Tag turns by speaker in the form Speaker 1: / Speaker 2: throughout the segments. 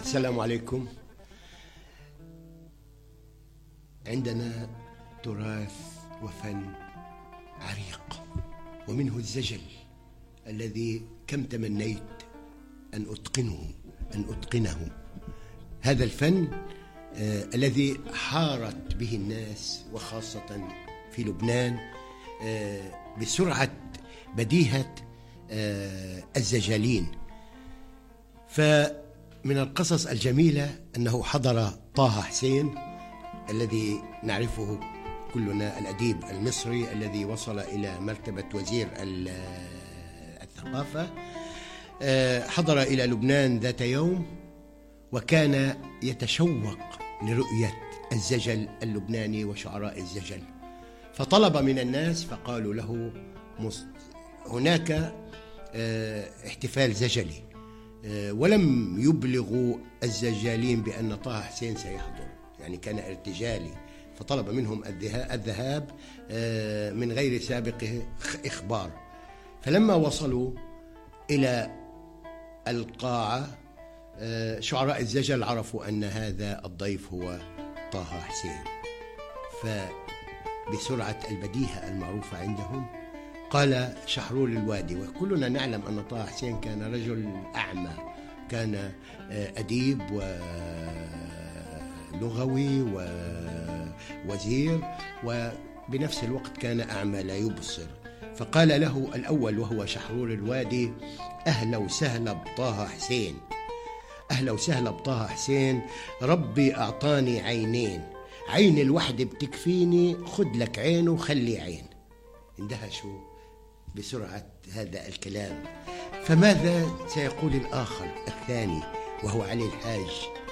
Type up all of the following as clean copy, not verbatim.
Speaker 1: السلام عليكم. عندنا تراث وفن عريق، ومنه الزجل الذي كم تمنيت أن أتقنه. هذا الفن الذي حارت به الناس وخاصة في لبنان بسرعة بديهة الزجالين. فمن القصص الجميلة أنه حضر طه حسين الذي نعرفه كلنا، الأديب المصري الذي وصل إلى مرتبة وزير الثقافة، حضر إلى لبنان ذات يوم وكان يتشوق لرؤية الزجل اللبناني وشعراء الزجل، فطلب من الناس فقالوا له هناك احتفال زجلي، ولم يبلغوا الزجالين بأن طه حسين سيحضر، يعني كان ارتجالي، فطلب منهم الذهاب من غير سابق إخبار. فلما وصلوا إلى القاعة شعراء الزجل عرفوا أن هذا الضيف هو طه حسين، فبسرعة البديهة المعروفة عندهم قال شحرور الوادي، وكلنا نعلم أن طه حسين كان رجل أعمى، كان أديب ولغوي ووزير، وبنفس الوقت كان أعمى لا يبصر. فقال له الأول وهو شحرور الوادي: أهلا وسهلا بطه حسين، أهلا وسهلا بطه حسين، ربي أعطاني عينين، عين الوحدة بتكفيني، خد لك عين وخلي عين. اندهشوا بسرعة هذا الكلام. فماذا سيقول الآخر الثاني وهو علي الحاج؟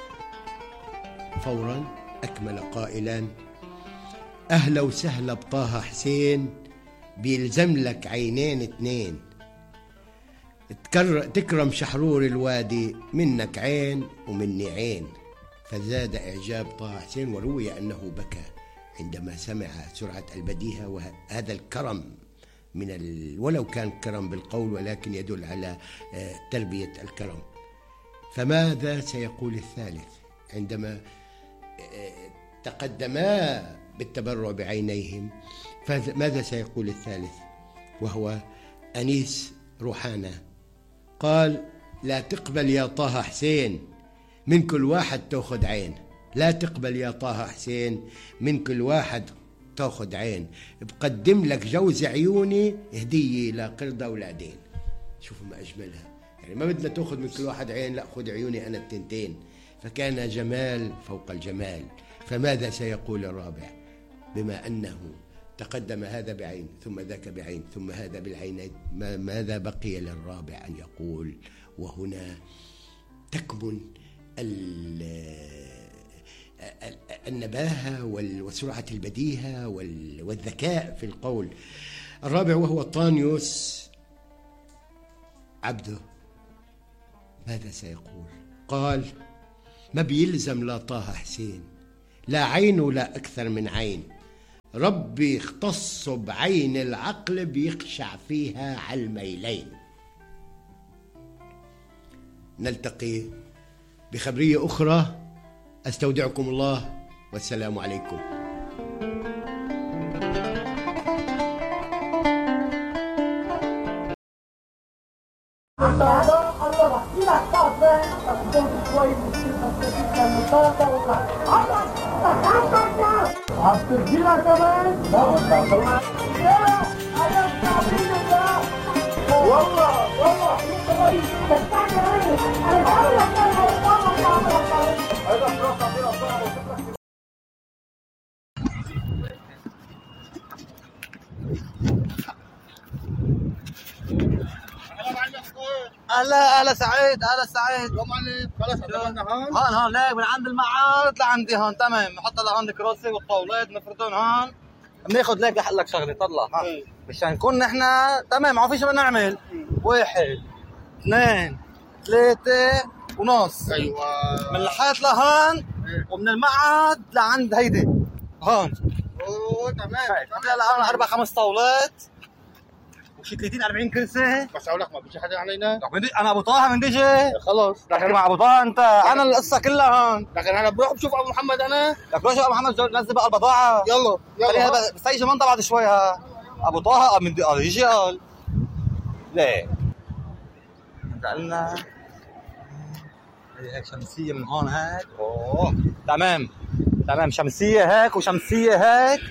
Speaker 1: فورا أكمل قائلا: أهلا وسهلا بطه حسين، بيلزم لك عينين اتنين، تكرم شحرور الوادي، منك عين ومني عين. فزاد إعجاب طه حسين، وروي أنه بكى عندما سمع سرعة البديهة وهذا الكرم ولو كان كرم بالقول ولكن يدل على تربية الكرم. فماذا سيقول الثالث عندما تقدما بالتبرع بعينيهم؟ فماذا سيقول الثالث وهو أنيس روحانة؟ قال: لا تقبل يا طه حسين، من كل واحد تأخذ عين، لا تقبل يا طه حسين، من كل واحد تأخذ عين، بقدم لك جوز عيوني هدية لقرد أولادين. شوفوا ما أجملها، يعني ما بدنا تأخذ من كل واحد عين، لا خذ عيوني أنا التنتين. فكان جمال فوق الجمال. فماذا سيقول الرابع بما أنه تقدم هذا بعين ثم ذاك بعين ثم هذا بالعينين؟ ماذا بقي للرابع أن يقول؟ وهنا تكمن النباهة وسرعة البديهة والذكاء في القول. الرابع وهو طانيوس عبده، ماذا سيقول؟ قال: ما بيلزم لا طه حسين، لا عين ولا أكثر من عين، ربي اختص بعين العقل بيخشع فيها على الميلين. نلتقي بخبرية أخرى، أستودعكم الله والسلام عليكم.
Speaker 2: هلا سعيد، هلا سعيد. خلص عندنا هون ليك من عند المعارض لعندي هون، تمام. نحط لهون الكراسي والطاولات نفردون هون، بناخذ ليك لك شغله. طلع مشان نكون نحن تمام، ما في شيء بدنا نعمل. 1 2 3 ونص.
Speaker 3: ايوه،
Speaker 2: من الحيط لهون ومن المعهد لعند هيدي هون.
Speaker 3: تمام.
Speaker 2: هلا 4 5 طاولات وشي 30 40 كرسي.
Speaker 3: بس اقول لك ما بيجي حدا علينا.
Speaker 2: انا ابو طه من ديجي.
Speaker 3: خلص
Speaker 2: تحكي مع ابو طه انت، انا القصه كلها هون.
Speaker 3: لكن انا بروح بشوف ابو محمد انا.
Speaker 2: لك روح شوف ابو محمد نزل بقى البضاعه.
Speaker 3: يلا
Speaker 2: بس يجي منطقه بعد شوي. ابو طه من يجي قال ليه قالنا هيك شمسيه من هون هيك. اوه تمام شمسيه هيك وشمسيه هيك.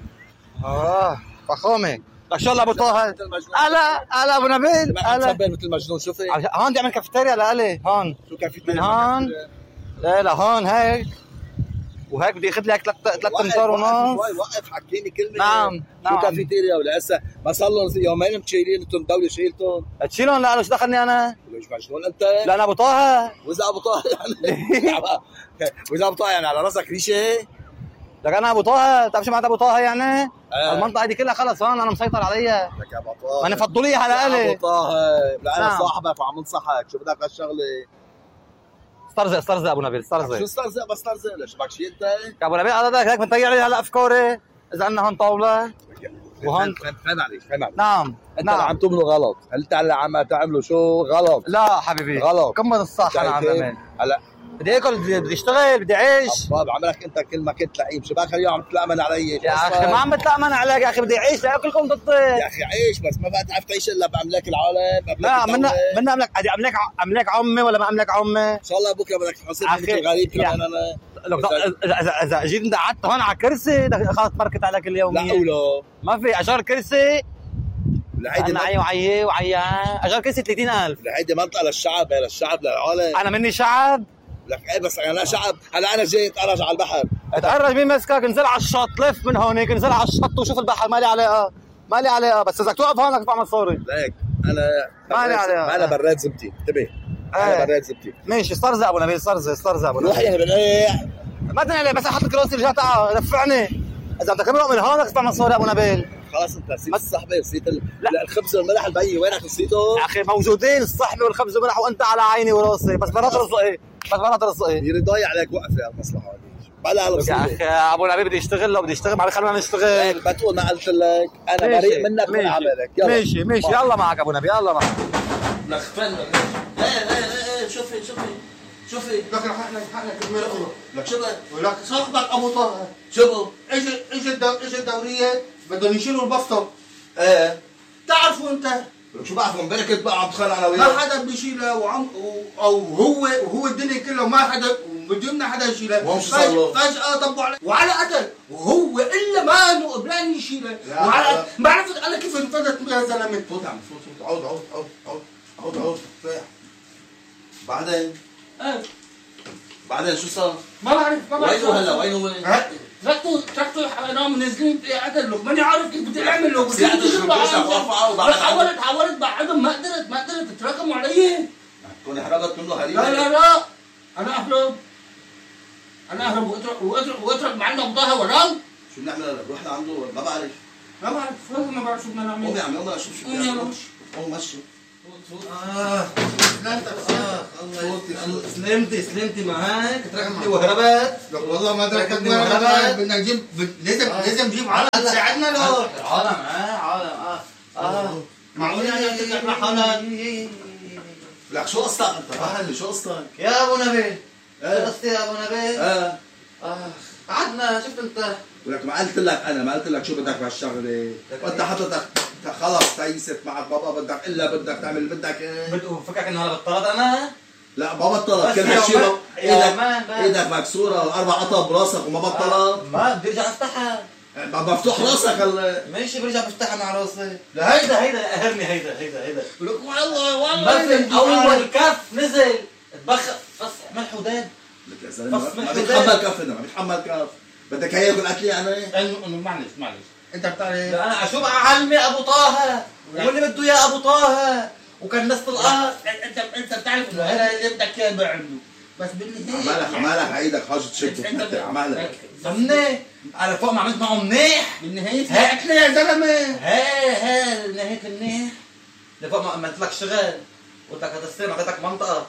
Speaker 2: فخامه. لك شو ابو طه. هلا ابو نبيل.
Speaker 3: هلا مثل مجنون. شوفي
Speaker 2: هون بدي اعمل كافيتيريا لالي هون.
Speaker 3: شو كافيتيريا
Speaker 2: من هون لا هون هيك وهيك بدي اخذ لي هيك 3 امتار ونص.
Speaker 3: وقف حكيني كلمه.
Speaker 2: نعم
Speaker 3: شو كافيتيريا ولا هسه ما صار لهم يومين مشيلين انتم الدوله شيلتهم.
Speaker 2: تشيلهم لا شو دخلني انا؟
Speaker 3: ليش مجنون انت؟
Speaker 2: لا انا ابو طه.
Speaker 3: واذا ابو طه يعني واذا ابو طه يعني على راسك ريشه.
Speaker 2: لك انا ابو طه. بتعرف شو معناتها ابو طه يعني؟ المنطقه دي كلها خلص هون انا مسيطر عليها.
Speaker 3: لك يا ابو طه
Speaker 2: انا فضوا لي اياها لالي.
Speaker 3: ابو طه لا انا صاحبك وعم انصحك. شو بدك هالشغله؟
Speaker 2: استرزق ابو نبيل استرزق.
Speaker 3: شو استرزق؟ بس استرزق ليش بدك شيء انت؟
Speaker 2: يا ابو نبيل هذا هيك بنطيع لي هلا افكاري. اذا عندنا هون طاوله وهون
Speaker 3: فهم عليك.
Speaker 2: نعم
Speaker 3: انت عم تعملوا غلط. انت اللي عم تعملوا شو غلط.
Speaker 2: لا حبيبي
Speaker 3: غلط.
Speaker 2: كمل الصح. انا عم بعمل
Speaker 3: هلا
Speaker 2: بدي اكل بدي اشتغل بدي اعيش.
Speaker 3: بابا عملك انت كل ما كنت لعيب. شو باك اليوم عم تتلامن علي
Speaker 2: يا اخي ما عم بتلامن عليك يا اخي بدي اعيش لاكلكم ضدي
Speaker 3: يا اخي عيش بس ما بقى تعرف تعيش الا باملاك العالم.
Speaker 2: لا منا املاك عمي ولا ما املاك عمي.
Speaker 3: ان شاء الله بكره بدك تحاسبني مثل غريب كمان انا.
Speaker 2: اذا جيت انت قعدت هون على كرسي خلص بركت عليك اليوميه.
Speaker 3: لا ولا
Speaker 2: ما في اجار كرسي.
Speaker 3: لهيدي
Speaker 2: وعي اجار كرسي 30,000.
Speaker 3: لهيدي منطقه للشعب. هي للشعب للعالم.
Speaker 2: انا مني شعب.
Speaker 3: لك ايه بس انا شعب. هلا انا جاي اتقرج على البحر.
Speaker 2: اتقرج مين مسكك؟ انزل على الشط لف من هونيك انزل على الشط وشوف البحر. مالي علاقه بس اذا توقف هون بدك تدفع مصاري.
Speaker 3: ليك انا
Speaker 2: مالي عليها.
Speaker 3: انا براد زبتي. انتبه انا براد زبتي.
Speaker 2: ماشي استرزق ابو نبيل استرزق ابو نبيل.
Speaker 3: روح يا بنقيع.
Speaker 2: ما تنقلي بس احط لك راسي رجعت دفعني. اذا بدك تمرق من هون بدك تدفع مصاري ابو نبيل.
Speaker 3: خلاص انت نسيت الصحبه نسيت الخبز والملح البي. وينك نسيته؟
Speaker 2: يا اخي موجودين الصحبه والخبز والملح وانت على عيني وراسي. بس مرات رزقي
Speaker 3: يريد ضايع عليك وقفه هالمصلحه هذه. بلا
Speaker 2: يا اخي ابو نبيل بدي اشتغل. لو بدي اشتغل ما خلونا نشتغل.
Speaker 3: بتقول ما قلت لك انا بريء منك ومن عملك.
Speaker 2: يلا ماشي يلا معك ابو نبيل يلا معك.
Speaker 3: لك فن ايه شوفي لك حقنا كلمه لك شو لك صاحبك ابو طه. شو اجى الدوريه بدهم يشيلوا البسطه. ايه تعرفوا انت شو بعرفوا امبارح بقى عم تخانق انا وياه. ما حدا بيشيلها او هو الدنيا كلها ما حدا بدنا حدا يشيلها. فجأة طبوا عليه وعلى قتل وهو الا ما انه قبلان يشيلها. وعلى ما عرفت انا كيف انفذت يا زلمه. فوت عم فوت عود بعدين شو صار؟ ما بعرف وينه هلا وينه تركته نام نازلين قتل. ماني عارف كيف بدي اعمل له. حاولت بعدهم ما قدرت تراكموا علي. تكوني حرقت منه هريبه. لا انا اهرب واترك معنا بضاها وراه. شو بنعمل هلا؟ نروح لعنده ما بعرف ما بعرف شو بدنا نعمل. قومي عم يلا شوف شو بدنا نعمل. قوم مشي. سلمتي ما هيك تركتني وهربت. والله ما تركتني وهربت. بدنا نجيب لازم نجيب عالم تساعدنا له. عالم معقول يعني تطلع مع حالك. لك شو قصتك انت؟ فهمني شو قصتك؟ يا ابو نبيل شو قصتي يا ابو نبيل؟ قعدنا شفت انت. ولك ما قلت لك شو بدك بهالشغله. وانت حضرتك خلص تيست معك بابا بدك تعمل بدك ايه. فكرك انه هلا بطلت انا؟ لا ما بطلت. كل هالشيء ايدك مكسوره والاربع قطع براسك وما بطلت. ما بدي ارجع افتحها. مفتوح راسك هلا. ماشي برجع بفتحها مع راسي. لا هيدا قهرني هيدا لك والله بس اول كف نزل اتبخر بس ملح وداب. لك يا زلمه ما بيتحمل كف. ما بيتحمل كف. بدك هي يكون قتلي يعني؟ انه معلش انت بتعرف. لا انا اشوف عمي ابو طه واللي بده اياه ابو طه وكان نص الارض. انت بتعرف انه هذا اللي بدك اياه عنده. بس بالنهايه عمالك عيدك حاجه تشده عمالك ضمني. انا فوق ما عملت معه منيح. بالنهايه هاكله يا زلمه. نهايه منيح. لفوق ما قلت لك شغل قلت لك هتستلم اعطيتك منطقه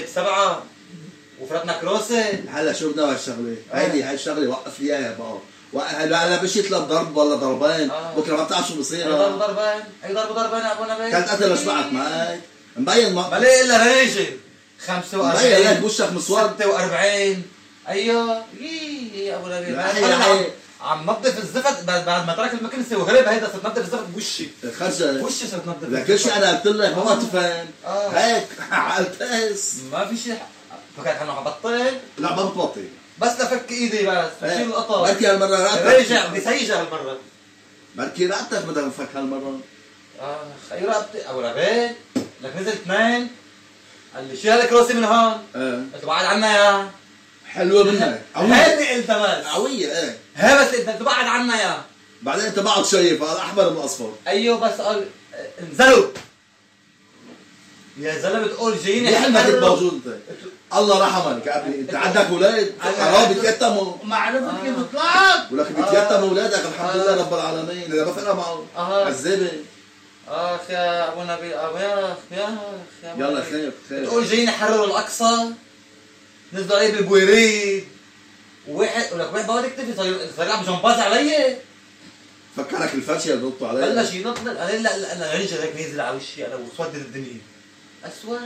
Speaker 3: 6 ب7 وفرتنا كروسه. هلا شو بدنا بهالشغله؟ هاي الشغله وقف لي اياها بقى هلا بشي 3 ضرب ولا ضربين بكره ما بتعرف شو بصير.
Speaker 2: ضربين اي ضربين يا ابو نبيل.
Speaker 3: كانت قتل شبعت معك مبين
Speaker 2: ما ليه الا ريشه 45
Speaker 3: مبين لك وشك مسود
Speaker 2: 46 ايوه يا ابو نبيل عم نظف الزفت بعد ما ترك المكنسه وهرب. هيدا صرت نظف الزفت بوشي
Speaker 3: خرجت
Speaker 2: وشي صرت نظف
Speaker 3: لك كل شيء. انا قلت لك ما تفهم هيك عالتقس
Speaker 2: ما في شيء. فكرت انه عم بطل.
Speaker 3: لا ما بتبطل
Speaker 2: بس لفك ايدي بس شيل القطر.
Speaker 3: بركي هالمره رقبتك
Speaker 2: رجع بدي سيجه هالمره.
Speaker 3: بركي رقبتك بدها تنفك هالمره.
Speaker 2: اي رقبتي ابو نبيل. لك نزل 2 قال لي شيل الكراسي من هون. قلت بعد عنا يا
Speaker 3: حلوه منك
Speaker 2: هيدي قلت بس
Speaker 3: قويه. ايه
Speaker 2: هي بس انت تبعد عنا يا
Speaker 3: بعدين انت بعد شايف هذا احمر من اصفر.
Speaker 2: ايوه بس قال انزلوا يا زلمه تقول جايين
Speaker 3: يا حلمك انت موجود انت. الله رحمك يا ابني. انت عندك اولاد قراب بيتيتموا.
Speaker 2: معلومة كيف طلعت
Speaker 3: ولك بيتيتموا اولادك الحمد لله رب العالمين. اذا ما فرق معه عذابه.
Speaker 2: اخ يا ابو نبيل يا
Speaker 3: يلا خير
Speaker 2: تقول جايين يحرروا الاقصى. نزلوا علي بالبويريد وواحد ولك واحد بقعد يكتفي صار يلعب جمباز علي.
Speaker 3: فكرك الفرشه اللي ضبطوا عليه
Speaker 2: بلش ينط. قال لا انا رجع هيك نازل على وشي انا وسودت الدنيا اسود.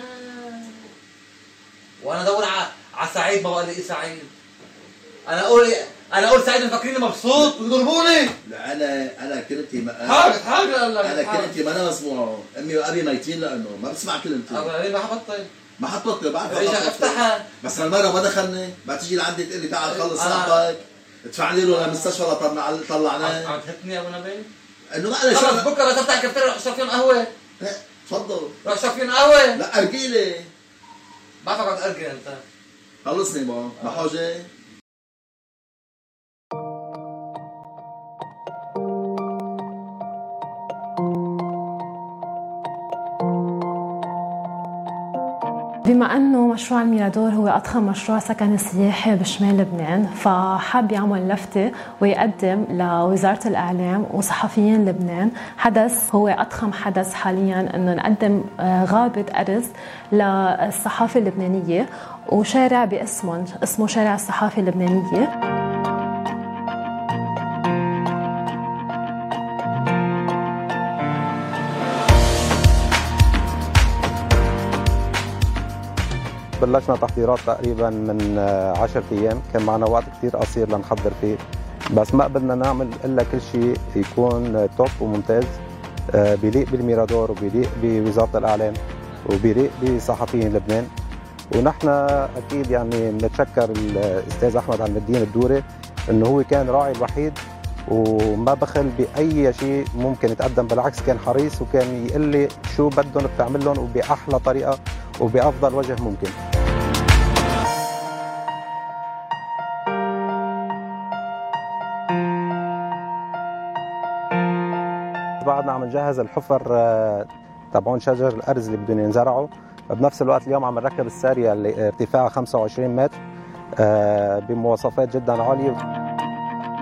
Speaker 2: وانا ادور على سعيد ما بقى لي سعيد. انا اقول سعيد مفكريني مبسوط ويضربوني.
Speaker 3: لا انا كلمتي
Speaker 2: حاجه
Speaker 3: انا كلمتي ما انا مسموعه. امي وابي ميتين لانه ما بسمع كلمتي.
Speaker 2: ما حبطل
Speaker 3: ما حطبطل بعرف
Speaker 2: رجع افتحها.
Speaker 3: بس هالمره ما دخلني. ما تيجي لعندي تقول لي تعال خلص صاحبك ادفع لي له للمستشفى طلعناه.
Speaker 2: عم تهتني يا ابو نبيل
Speaker 3: انه ما انا
Speaker 2: خلص بكره بس افتح الكافتيريا روح اشرب فيهم قهوه.
Speaker 3: تفضل
Speaker 2: روح اشرب فيهم قهوه.
Speaker 3: لا ارجيلي
Speaker 2: بعرفك عم تأرجل انت.
Speaker 3: خلصني ما حاجه.
Speaker 4: بما أنه مشروع الميرادور هو أضخم مشروع سكني سياحي بشمال لبنان، فحب يعمل لفتة ويقدم لوزارة الإعلام وصحفيين لبنان حدث هو أضخم حدث حالياً، أنه نقدم غابة أرز للصحافة اللبنانية وشارع باسمه اسمه شارع الصحافة اللبنانية.
Speaker 5: بلشنا تحضيرات تقريبا من 10 ايام. كان معنا وقت كثير قصير لنحضر فيه، بس ما قدرنا نعمل الا كل شيء يكون توب وممتاز بيليق بالميرادور وبيليق بوزاره الاعلام وبيليق بصحفيين لبنان. ونحن اكيد يعني بنتشكر الاستاذ احمد عبد الدين الدوري انه هو كان راعي الوحيد وما بخل باي شيء ممكن يتقدم، بالعكس كان حريص وكان يقول لي شو بدهم بتعمل لهم وباحلى طريقه وبافضل وجه ممكن. بعدنا عم نجهز الحفر تبعون شجر الارز اللي بدهم ينزرعوا. بنفس الوقت اليوم عم نركب الساريه اللي ارتفاعها 25 متر بمواصفات جدا عاليه.